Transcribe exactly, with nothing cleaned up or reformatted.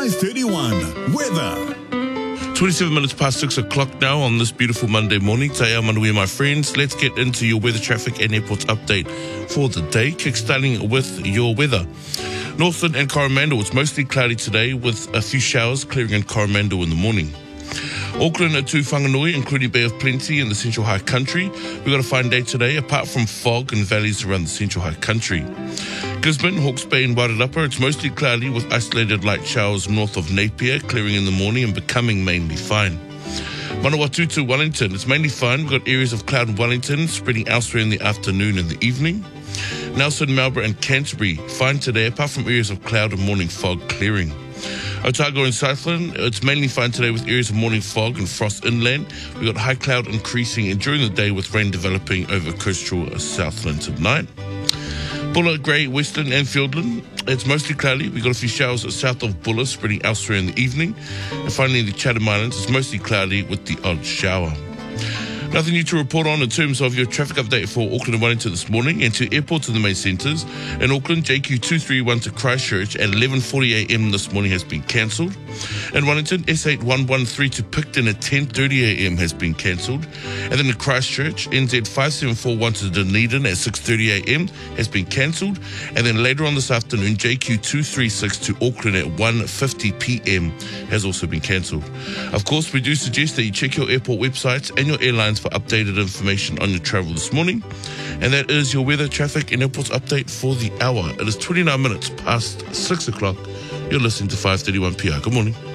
five thirty-one weather. twenty-seven minutes past six o'clock now on this beautiful Monday morning. Te ao manui, my friends. Let's get into your weather, traffic and airports update for the day. Kickstarting with your weather. Northland and Coromandel, it's mostly cloudy today with a few showers clearing in Coromandel in the morning. Auckland to Whanganui, including Bay of Plenty in the Central High Country. We've got a fine day today, apart from fog and valleys around the Central High Country. Gisborne, Hawke's Bay and Wairarapa, it's mostly cloudy with isolated light showers north of Napier, clearing in the morning and becoming mainly fine. Manawatu to Wellington, it's mainly fine. We've got areas of cloud in Wellington, spreading elsewhere in the afternoon and the evening. Nelson, Marlborough and Canterbury, fine today, apart from areas of cloud and morning fog clearing. Otago and Southland, it's mainly fine today with areas of morning fog and frost inland. We've got high cloud increasing and during the day with rain developing over coastal Southland tonight. Bulla, Grey, Western and Fiordland, it's mostly cloudy. We've got a few showers south of Bulla spreading elsewhere in the evening. And finally in the Chatham Islands, it's mostly cloudy with the odd shower. Nothing new to report on in terms of your traffic update for Auckland and Wellington this morning and to airports in the main centres. In Auckland, J Q two thirty-one to Christchurch at eleven forty a m this morning has been cancelled. In Wellington, S eight one one three to Picton at ten thirty a m has been cancelled. And then in Christchurch, N Z five seven four one to Dunedin at six thirty a m has been cancelled. And then later on this afternoon, J Q two thirty-six to Auckland at one fifty p m has also been cancelled. Of course, we do suggest that you check your airport websites and your airlines for updated information on your travel this morning. And that is your weather, traffic and airports update for the hour. It is twenty-nine minutes past six o'clock. You're listening to five thirty-one P R. Good morning.